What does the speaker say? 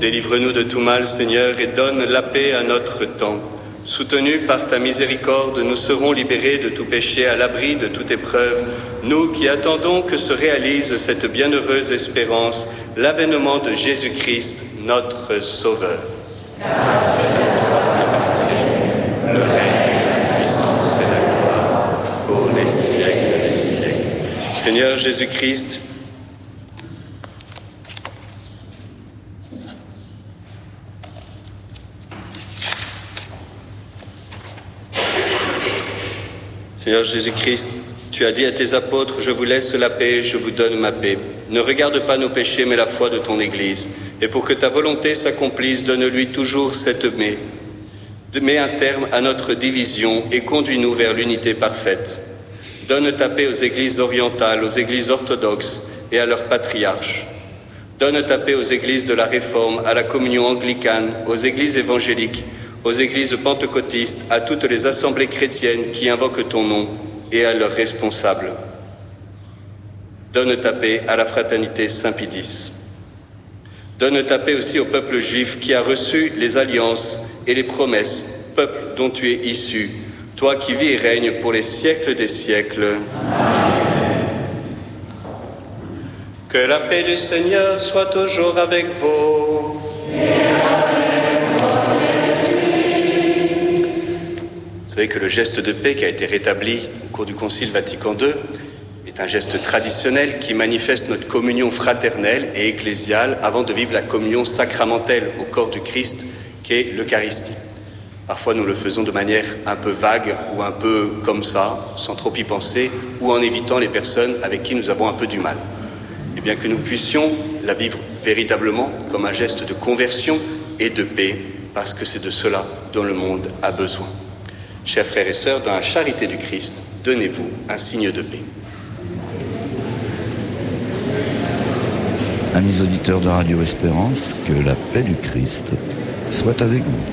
Délivre-nous de tout mal, Seigneur, et donne la paix à notre temps. Soutenus par ta miséricorde, nous serons libérés de tout péché, à l'abri de toute épreuve, nous qui attendons que se réalise cette bienheureuse espérance, l'avènement de Jésus-Christ, notre Sauveur. Grâce à toi qu'appartient le règne, la puissance et la gloire, pour les siècles des siècles. Seigneur Jésus-Christ, Seigneur Jésus-Christ, tu as dit à tes apôtres, je vous laisse la paix, je vous donne ma paix. Ne regarde pas nos péchés, mais la foi de ton Église. Et pour que ta volonté s'accomplisse, donne-lui toujours cette paix. Mets un terme à notre division et conduis-nous vers l'unité parfaite. Donne ta paix aux églises orientales, aux églises orthodoxes et à leurs patriarches. Donne ta paix aux églises de la Réforme, à la communion anglicane, aux églises évangéliques, aux églises pentecôtistes, à toutes les assemblées chrétiennes qui invoquent ton nom et à leurs responsables. Donne ta paix à la fraternité Saint-Pédis. Donne ta paix aussi au peuple juif qui a reçu les alliances et les promesses, peuple dont tu es issu, toi qui vis et règnes pour les siècles des siècles. Amen. Que la paix du Seigneur soit toujours avec vous. Vous savez que le geste de paix qui a été rétabli au cours du Concile Vatican II est un geste traditionnel qui manifeste notre communion fraternelle et ecclésiale avant de vivre la communion sacramentelle au corps du Christ qui est l'Eucharistie. Parfois nous le faisons de manière un peu vague ou un peu comme ça, sans trop y penser, ou en évitant les personnes avec qui nous avons un peu du mal. Et bien que nous puissions la vivre véritablement comme un geste de conversion et de paix, parce que c'est de cela dont le monde a besoin. Chers frères et sœurs, dans la charité du Christ, donnez-vous un signe de paix. Amis auditeurs de Radio Espérance, que la paix du Christ soit avec vous.